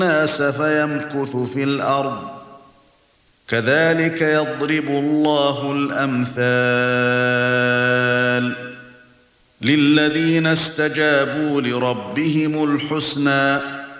الناس فيمكث في الأرض كذلك يضرب الله الأمثال للذين استجابوا لربهم الحسنى